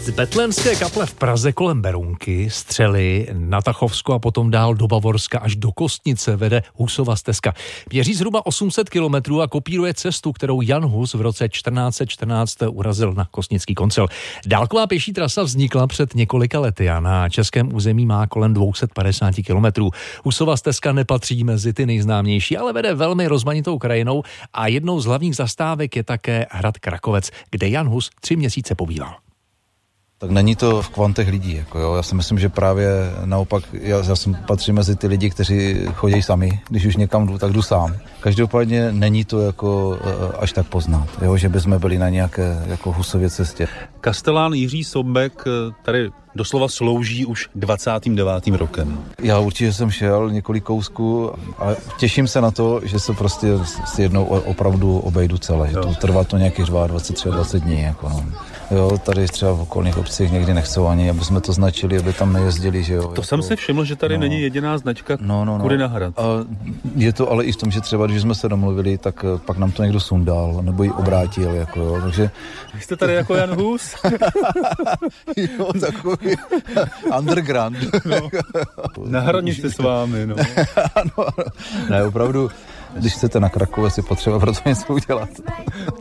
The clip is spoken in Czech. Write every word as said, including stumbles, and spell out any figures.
Z Betlémské kaple v Praze kolem Berounky, Střely, na Tachovsko a potom dál do Bavorska až do Kostnice vede Husova stezka. Měří zhruba osm set kilometrů a kopíruje cestu, kterou Jan Hus v roce čtrnáct set čtrnáct urazil na Kostnický koncil. Dálková pěší trasa vznikla před několika lety a na českém území má kolem dvě stě padesát kilometrů. Husova stezka nepatří mezi ty nejznámější, ale vede velmi rozmanitou krajinou a jednou z hlavních zastávek je také hrad Krakovec, kde Jan Hus tři měsíce pobýval. Tak není to v kvantech lidí, jako jo. Já si myslím, že právě naopak, já, já jsem patří mezi ty lidi, kteří chodí sami, když už někam jdu, tak jdu sám. Každopádně není to jako až tak poznat, jo, že bychom byli na nějaké jako Husově cestě. Kastelán Jiří Sobek tady doslova slouží už dvacátým devátým rokem. Já určitě jsem šel několik kousků a těším se na to, že se prostě s jednou opravdu obejdu celé. Že to trvá to nějakých dvacet dva dvacet tři dní. Jako no. Jo, tady třeba v okolních obcích někdy nechcou ani, aby jsme to značili, aby tam nejezdili, že jo. To jako, jsem si všiml, že tady no, není jediná značka no, no, no. kudy na hrad. A je to ale i v tom, že třeba, když jsme se domluvili, tak pak nám to někdo sundal, nebo ji obrátil, jako jo, takže... Vy jste tady jako Jan Hus? Jo, takový underground. No, na hranici s vámi, no. Ano, ne, opravdu, když chcete na Krakovec, je potřeba pro to něco udělat.